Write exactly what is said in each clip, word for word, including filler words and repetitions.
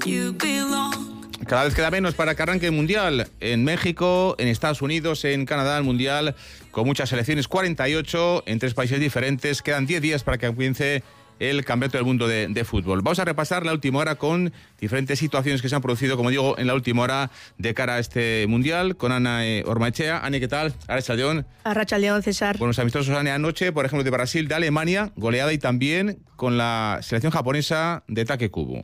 Cada vez queda menos para que arranque el Mundial en México, en Estados Unidos, en Canadá, el Mundial con muchas selecciones, cuarenta y ocho en tres países diferentes. Quedan diez días para que comience el Campeonato del Mundo de, de Fútbol. Vamos a repasar la última hora con diferentes situaciones que se han producido, como digo, en la última hora de cara a este Mundial, con Ana eh, Ormaechea. Ana, ¿qué tal? Arrachaldeón. Arrachaldeón, César. Buenos amistosos, Ana, anoche, por ejemplo, de Brasil, de Alemania, goleada, y también con la selección japonesa de Take Kubo.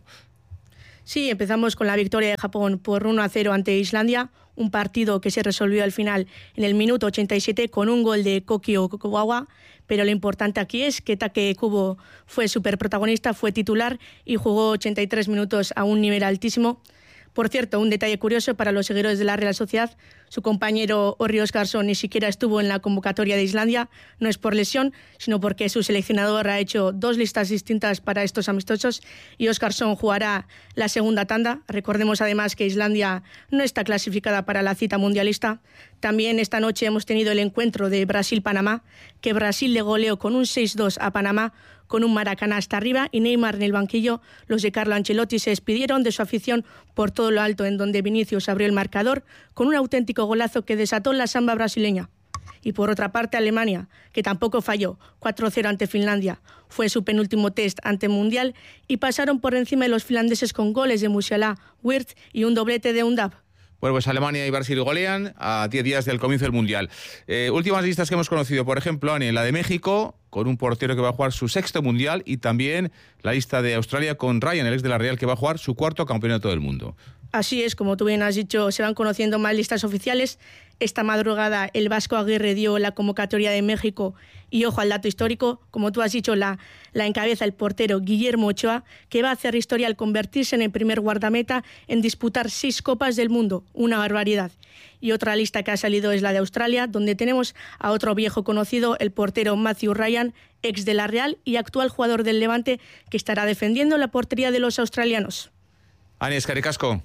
Sí, empezamos con la victoria de Japón por uno a cero ante Islandia, un partido que se resolvió al final en el minuto ochenta y siete con un gol de Koki Okugawa, pero lo importante aquí es que Take Kubo fue superprotagonista, fue titular y jugó ochenta y tres minutos a un nivel altísimo. Por cierto, un detalle curioso para los seguidores de la Real Sociedad, su compañero Orri Óskarsson ni siquiera estuvo en la convocatoria de Islandia, no es por lesión, sino porque su seleccionador ha hecho dos listas distintas para estos amistosos y Óskarsson jugará la segunda tanda. Recordemos además que Islandia no está clasificada para la cita mundialista. También esta noche hemos tenido el encuentro de Brasil-Panamá, que Brasil le goleó con un seis dos a Panamá, con un Maracaná hasta arriba y Neymar en el banquillo. Los de Carlo Ancelotti se despidieron de su afición por todo lo alto, en donde Vinicius abrió el marcador con un auténtico golazo que desató la samba brasileña. Y por otra parte, Alemania, que tampoco falló, cuatro cero ante Finlandia. Fue su penúltimo test ante Mundial y pasaron por encima de los finlandeses con goles de Musiala, Wirtz y un doblete de Undab. Bueno, pues Alemania y Brasil golean a diez días del comienzo del Mundial. Eh, últimas listas que hemos conocido, por ejemplo, Ani, la de México, con un portero que va a jugar su sexto Mundial, y también la lista de Australia con Ryan, el ex de la Real, que va a jugar su cuarto Campeonato del Mundo. Así es, como tú bien has dicho, se van conociendo más listas oficiales. Esta madrugada el Vasco Aguirre dio la convocatoria de México y ojo al dato histórico, como tú has dicho, la, la encabeza el portero Guillermo Ochoa, que va a hacer historia al convertirse en el primer guardameta en disputar seis Copas del Mundo, una barbaridad. Y otra lista que ha salido es la de Australia, donde tenemos a otro viejo conocido, el portero Matthew Ryan, ex de la Real y actual jugador del Levante, que estará defendiendo la portería de los australianos. Ani, eskerrik asko.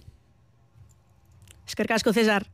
Eskerrik asko, César.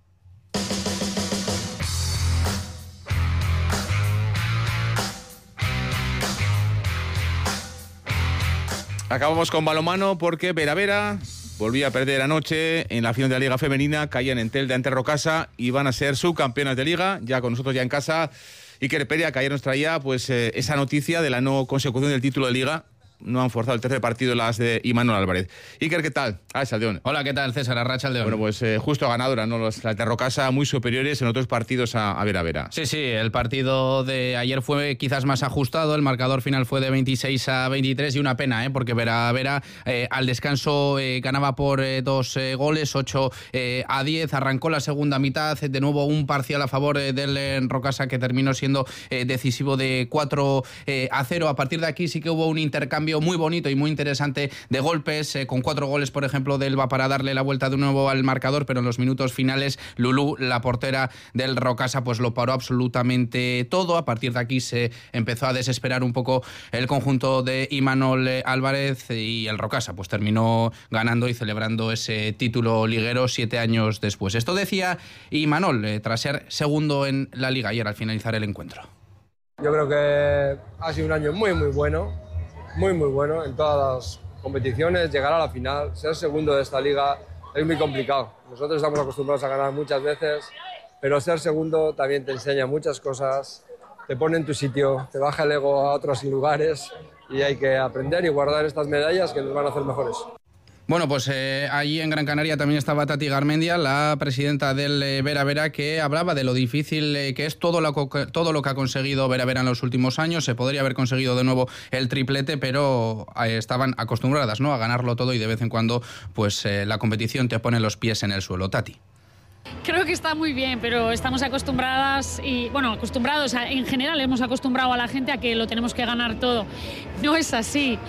Acabamos con balonmano porque Vera Vera volvía a perder anoche en la final de la Liga Femenina. Caían en Telde ante Rocasa y van a ser subcampeonas de Liga. Ya con nosotros ya en casa, Iker Perea, que ayer nos traía pues eh, esa noticia de la no consecución del título de Liga. No han forzado el tercer partido las de Imanol Álvarez. Iker, ¿qué tal? Ah, Saldeón. Hola, ¿qué tal, César? Arrachaldeón. Bueno, pues eh, justo ganadora, ¿no? Los, las de Rocasa muy superiores en otros partidos a, a Vera Vera. Sí, sí, el partido de ayer fue quizás más ajustado. El marcador final fue de veintiséis a veintitrés y una pena, ¿eh? Porque Vera Vera eh, al descanso eh, ganaba por eh, dos eh, goles, ocho eh, a diez. Arrancó la segunda mitad, de nuevo un parcial a favor eh, del eh, Rocasa, que terminó siendo eh, decisivo de cuatro a cero. A partir de aquí sí que hubo un intercambio muy bonito y muy interesante de golpes, eh, con cuatro goles, por ejemplo, de Elba para darle la vuelta de nuevo al marcador, pero en los minutos finales Lulú, la portera del Rocasa, pues lo paró absolutamente todo. A partir de aquí se empezó a desesperar un poco el conjunto de Imanol Álvarez y el Rocasa pues terminó ganando y celebrando ese título liguero siete años después. Esto decía Imanol eh, tras ser segundo en la Liga ayer al finalizar el encuentro. Yo creo que ha sido un año muy muy bueno. Muy, muy bueno en todas las competiciones, llegar a la final, ser segundo de esta liga es muy complicado. Nosotros estamos acostumbrados a ganar muchas veces, pero ser segundo también te enseña muchas cosas, te pone en tu sitio, te baja el ego a otros lugares y hay que aprender y guardar estas medallas que nos van a hacer mejores. Bueno, pues eh, allí en Gran Canaria también estaba Tati Garmendia, la presidenta del eh, Vera Vera, que hablaba de lo difícil eh, que es todo lo, todo lo que ha conseguido Vera Vera en los últimos años. Se podría haber conseguido de nuevo el triplete, pero eh, estaban acostumbradas, ¿no?, a ganarlo todo y de vez en cuando pues eh, la competición te pone los pies en el suelo. Tati. Creo que está muy bien, pero estamos acostumbradas y, bueno, acostumbrados, a, en general hemos acostumbrado a la gente a que lo tenemos que ganar todo. No es así.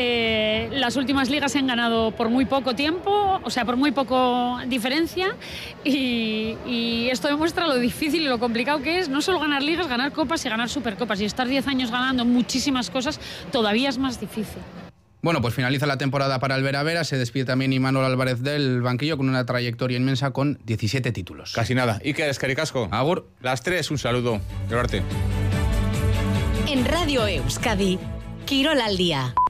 Eh, las últimas ligas se han ganado por muy poco tiempo, o sea, por muy poco diferencia y, y esto demuestra lo difícil y lo complicado que es no solo ganar ligas, ganar copas y ganar supercopas, y estar diez años ganando muchísimas cosas todavía es más difícil. Bueno, pues finaliza la temporada para el Vera Vera, se despide también Imanol Álvarez del banquillo con una trayectoria inmensa con diecisiete títulos. Casi nada. Iker, eskerrik asko. Agur. Las tres, un saludo. Llevarte. En Radio Euskadi, Quirol al día.